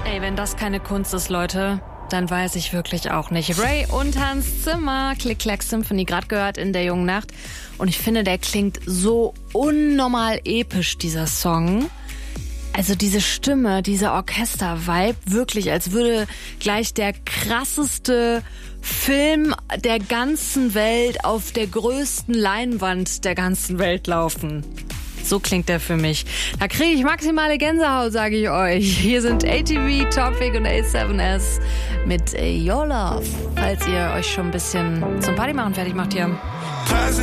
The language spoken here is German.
Ey, wenn das keine Kunst ist, Leute, dann weiß ich wirklich auch nicht. Ray und Hans Zimmer, Click Clack Symphony, gerade gehört in der jungen Nacht. Und ich finde, der klingt so unnormal episch, dieser Song. Also diese Stimme, dieser Orchester-Vibe, wirklich, als würde gleich der krasseste Film der ganzen Welt auf der größten Leinwand der ganzen Welt laufen. So klingt der für mich. Da kriege ich maximale Gänsehaut, sage ich euch. Hier sind ATV, Topic und A7S mit Your Love. Falls ihr euch schon ein bisschen zum Partymachen fertig macht hier.